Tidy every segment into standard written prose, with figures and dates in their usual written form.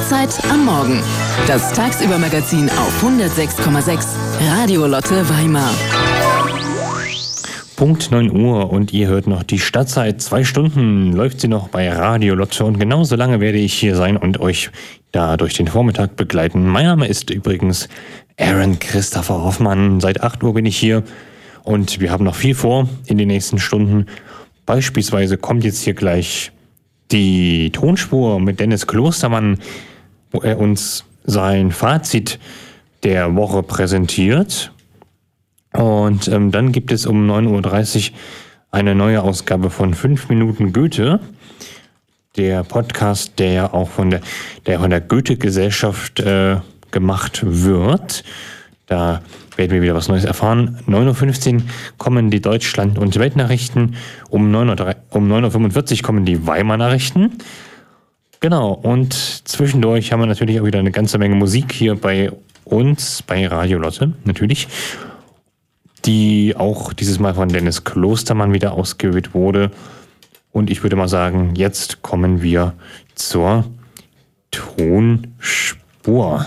Stadtzeit am Morgen. Das Tagsüber-Magazin auf 106,6 Radio Lotte Weimar. Punkt 9 Uhr und ihr hört noch die Stadtzeit. 2 Stunden läuft sie noch bei Radio Lotte und genauso lange werde ich hier sein und euch da durch den Vormittag begleiten. Mein Name ist übrigens Aaron Christopher Hoffmann. Seit 8 Uhr bin ich hier und wir haben noch viel vor in den nächsten Stunden. Beispielsweise kommt jetzt hier gleich die Tonspur mit Dennis Klostermann, wo er uns sein Fazit der Woche präsentiert. Und dann gibt es um 9.30 Uhr eine neue Ausgabe von 5 Minuten Goethe. Der Podcast, der auch von der Goethe-Gesellschaft gemacht wird. Da werden wir wieder was Neues erfahren. 9.15 Uhr kommen die Deutschland- und Weltnachrichten. Um 9.45 Uhr kommen die Weimar-Nachrichten. Genau, und zwischendurch haben wir natürlich auch wieder eine ganze Menge Musik hier bei uns, bei Radio Lotte, natürlich, die auch dieses Mal von Dennis Klostermann wieder ausgewählt wurde. Und ich würde mal sagen, jetzt kommen wir zur Tonspur.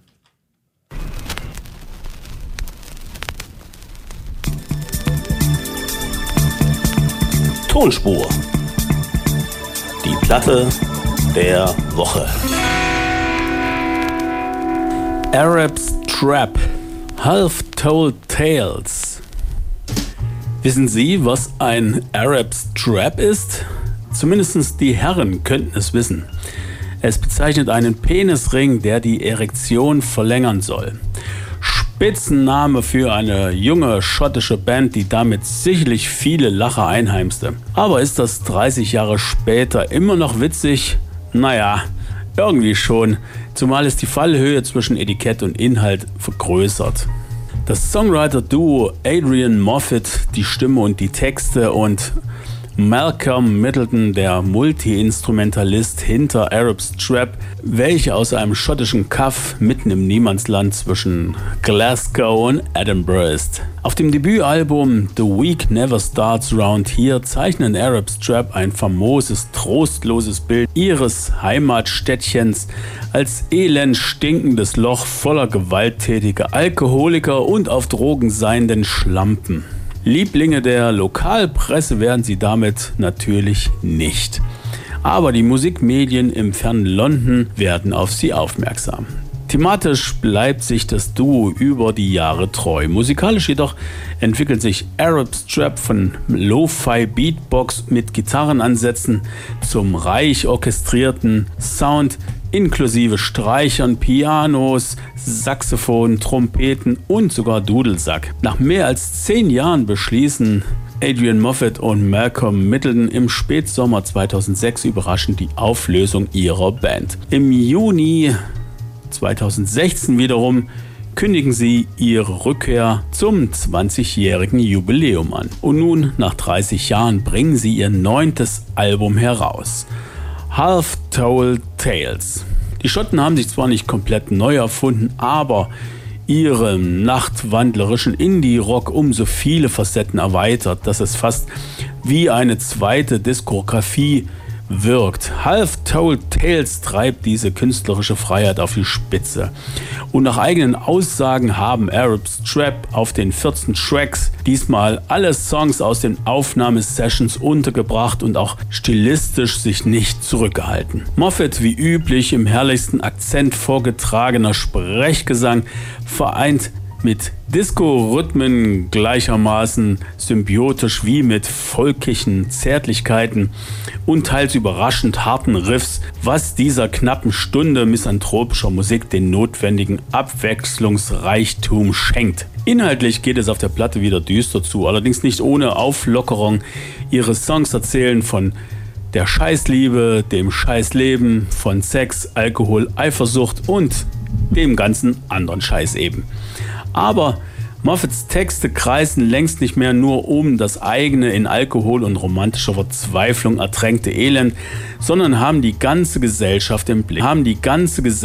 Tonspur. Die Platte der Woche. Arab's Trap. Half-Told Tales. Wissen Sie, was ein Arab's Trap ist? Zumindest die Herren könnten es wissen. Es bezeichnet einen Penisring, der die Erektion verlängern soll. Spitzenname für eine junge schottische Band, die damit sicherlich viele Lacher einheimste. Aber ist das 30 Jahre später immer noch witzig? Naja, irgendwie schon, zumal es die Fallhöhe zwischen Etikett und Inhalt vergrößert. Das Songwriter-Duo Adrian Moffat, die Stimme und die Texte, und Malcolm Middleton, der Multi-Instrumentalist hinter Arab's Trap, welche aus einem schottischen Kaff mitten im Niemandsland zwischen Glasgow und Edinburgh ist. Auf dem Debütalbum The Week Never Starts Round Here zeichnen Arab's Trap ein famoses, trostloses Bild ihres Heimatstädtchens als elend stinkendes Loch voller gewalttätiger Alkoholiker und auf Drogen seienden Schlampen. Lieblinge der Lokalpresse werden sie damit natürlich nicht. Aber die Musikmedien im fernen London werden auf sie aufmerksam. Thematisch bleibt sich das Duo über die Jahre treu. Musikalisch jedoch entwickelt sich Arab's Trap von Lo-Fi Beatbox mit Gitarrenansätzen zum reich orchestrierten Sound inklusive Streichern, Pianos, Saxophon, Trompeten und sogar Dudelsack. Nach mehr als 10 Jahren beschließen Adrian Moffat und Malcolm Middleton im Spätsommer 2006 überraschend die Auflösung ihrer Band. Im Juni 2016 wiederum kündigen sie ihre Rückkehr zum 20-jährigen Jubiläum an. Und nun, nach 30 Jahren, bringen sie ihr 9. Album heraus. Half-Told Tales. Die Schotten haben sich zwar nicht komplett neu erfunden, aber ihren nachtwandlerischen Indie-Rock um so viele Facetten erweitert, dass es fast wie eine zweite Diskografie wirkt. Half-Told Tales treibt diese künstlerische Freiheit auf die Spitze. Und nach eigenen Aussagen haben Arab's Trap auf den 14 Tracks diesmal alle Songs aus den Aufnahmesessions untergebracht und auch stilistisch sich nicht zurückgehalten. Moffat, wie üblich im herrlichsten Akzent vorgetragener Sprechgesang, vereint mit Disco-Rhythmen gleichermaßen symbiotisch wie mit volkigen Zärtlichkeiten und teils überraschend harten Riffs, was dieser knappen Stunde misanthropischer Musik den notwendigen Abwechslungsreichtum schenkt. Inhaltlich geht es auf der Platte wieder düster zu, allerdings nicht ohne Auflockerung. Ihre Songs erzählen von der Scheißliebe, dem Scheißleben, von Sex, Alkohol, Eifersucht und dem ganzen anderen Scheiß eben. Aber Moffats Texte kreisen längst nicht mehr nur um das eigene in Alkohol und romantischer Verzweiflung ertränkte Elend, sondern haben die ganze Gesellschaft im Blick.